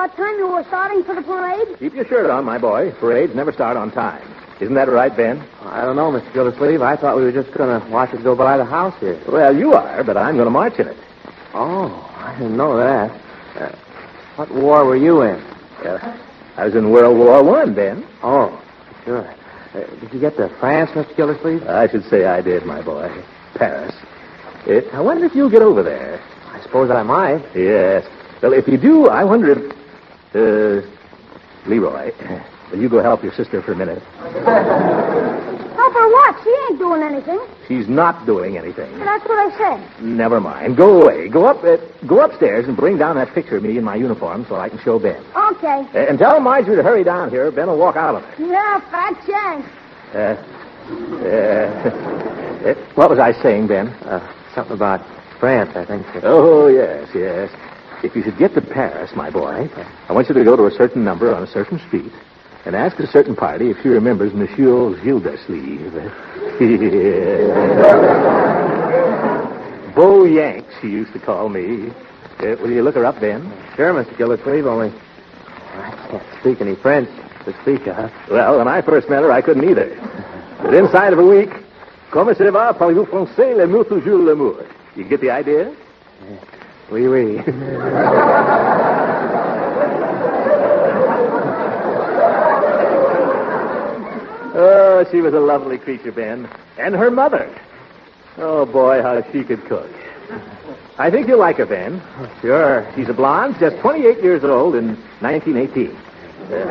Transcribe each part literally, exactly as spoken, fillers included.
about time you were starting for the parade? Keep your shirt on, my boy. Parades never start on time. Isn't that right, Ben? I don't know, Mister Gildersleeve. I thought we were just going to watch it go by the house here. Well, you are, but I'm going to march in it. Oh, I didn't know that. Uh, what war were you in? Uh, I was in World War One, Ben. Oh, sure. Uh, did you get to France, Mister Gildersleeve? I should say I did, my boy. Paris. Uh, I wonder if you'll get over there. I suppose I might. Yes. Well, if you do, I wonder if... Uh, Leroy, will you go help your sister for a minute? Help her what? She ain't doing anything. She's not doing anything. That's what I said. Never mind. Go away. Go up. Uh, go upstairs and bring down that picture of me in my uniform so I can show Ben. Okay. Uh, and tell Marjorie to hurry down here. Ben will walk out of it. Yeah, fat chance. Uh, uh, uh, what was I saying, Ben? Uh, something about France, I think. Oh, yes, yes. If you should get to Paris, my boy, I want you to go to a certain number on a certain street and ask a certain party if she remembers Monsieur Gildersleeve. Beau Yank, she used to call me. Uh, will you look her up, Ben? Sure, Mister Gildersleeve, only I can't speak any French to speak of. Well, when I first met her, I couldn't either. But inside of a week, comment ça va, parlez-vous français, l'amour toujours l'amour. You get the idea? Oui, oui. Oh, she was a lovely creature, Ben. And her mother. Oh, boy, how she could cook. I think you'll like her, Ben. Sure. She's a blonde, just twenty-eight years old in nineteen eighteen. Uh,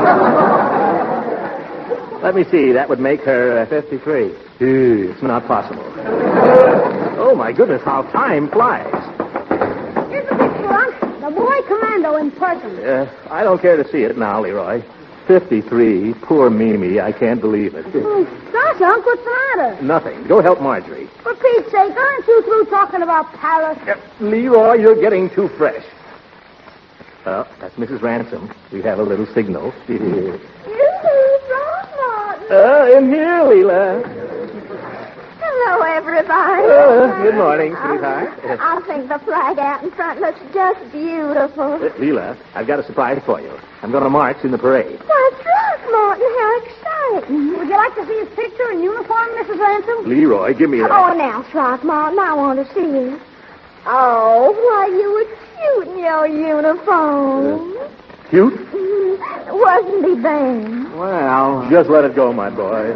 let me see. That would make her... Uh, fifty-three. Ew, it's not possible. Oh, my goodness, how time flies. Here's the picture, Unc. The boy commando in person. Uh, I don't care to see it now, Leroy. fifty-three. Poor Mimi. I can't believe it. Oh, gosh, Unc, what's the matter? Nothing. Go help Marjorie. For Pete's sake, aren't you through talking about Paris? Uh, Leroy, you're getting too fresh. Well, that's Missus Ransom. We have a little signal. Yoo-hoo, Throckmorton. Uh, in here, Leela. Hello, everybody. Uh, good morning, sweetheart. Uh, I think the flag out in front looks just beautiful. uh, Leela, I've got a surprise for you. I'm going to march in the parade. Why, Throckmorton, how exciting. Would you like to see his picture in uniform, Missus Ransom? Leroy, give me that. Oh, now, Throckmorton, I want to see you. Oh, why, you were cute in your uniform. Uh, cute? Mm, wasn't he, Ben? Well, just let it go, my boy.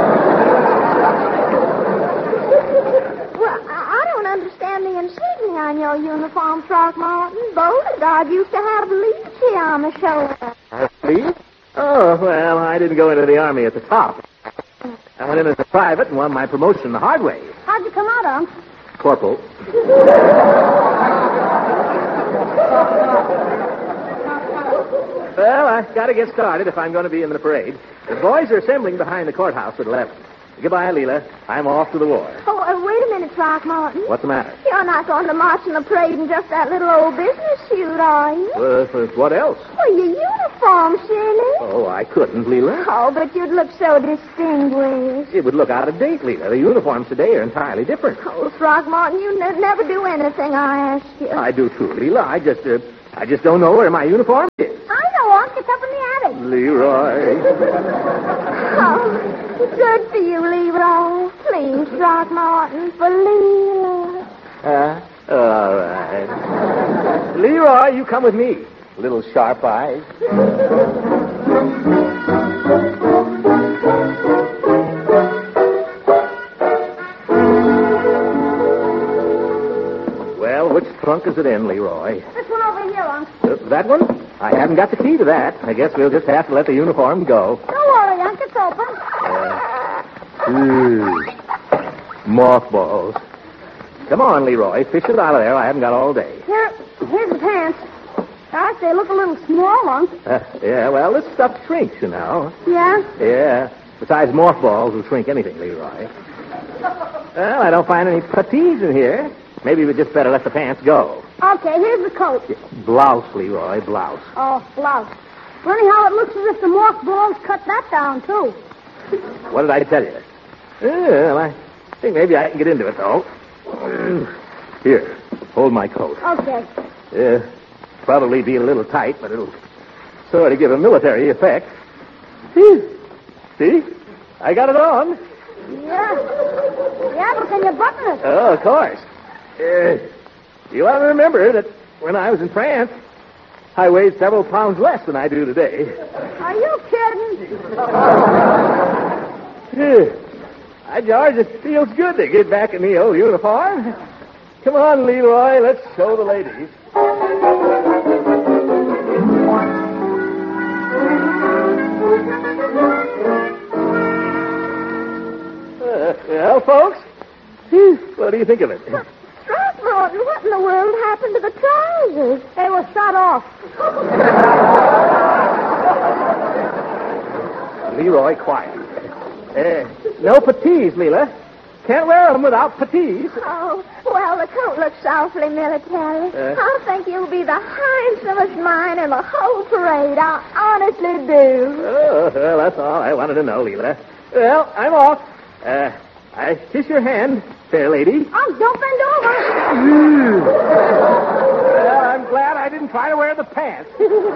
Well, I, I don't understand the insignia on your uniform, Throckmorton. Beauregard used to have leech here on the shoulder. Leave? Oh, well, I didn't go into the Army at the top. I went in as a private and won my promotion the hard way. How'd you come out, Unc? Corporal. Well, I've got to get started if I'm going to be in the parade. The boys are assembling behind the courthouse at eleven. Goodbye, Leela. I'm off to the war. Oh, uh, wait a minute, Throckmorton. What's the matter? You're not going to march in the parade in just that little old business suit, are you? Uh, for what else? Well, your uniform, silly. Oh, I couldn't, Leela. Oh, but you'd look so distinguished. It would look out of date, Leela. The uniforms today are entirely different. Oh, Throckmorton, you ne- never do anything I ask you. I do too, Leela. I just, uh, I just don't know where my uniform is. I know, Unc. It's up in the attic. Leroy. Oh, good for you, Leroy. Please, Throckmorton, for Leela. Uh, all right. Leroy, you come with me. Little sharp eyes. Well, which trunk is it in, Leroy? This one over here, Unc. Uh, that one? I haven't got the key to that. I guess we'll just have to let the uniform go. Don't worry, Unc. It's open. Ooh. Mothballs. Come on, Leroy. Fish it out of there. I haven't got all day. Here, here's the pants. Gosh, they look a little small, Unc. Uh, yeah, well, this stuff shrinks, you know. Yeah? Yeah. Besides, mothballs will shrink anything, Leroy. Well, I don't find any puttees in here. Maybe we just better let the pants go. Okay, here's the coat. Blouse, Leroy, blouse. Oh, blouse. Well, anyhow, it looks as if the mothballs cut that down, too. What did I tell you? Yeah, well, I think maybe I can get into it, though. Here, hold my coat. Okay. Yeah. Probably be a little tight, but it'll sort of give a military effect. Whew. See? I got it on. Yeah. Yeah, but can you button it? Oh, of course. Uh, you ought to remember that when I was in France, I weighed several pounds less than I do today. Are you kidding? Phew. By George, it feels good to get back in the old uniform. Come on, Leroy, let's show the ladies. Uh, well, folks, what do you think of it? Throckmorton, what in the world happened to the trousers? They were shot off. Leroy, quiet. Uh, no puttees, Leela. Can't wear them without puttees. Oh, well, the coat looks awfully military. Uh. I think you'll be the handsomest man in the whole parade. I honestly do. Oh, well, that's all I wanted to know, Leela. Well, I'm off. Uh, I kiss your hand, fair lady. Oh, don't bend over. Well, I'm glad I didn't try to wear the pants.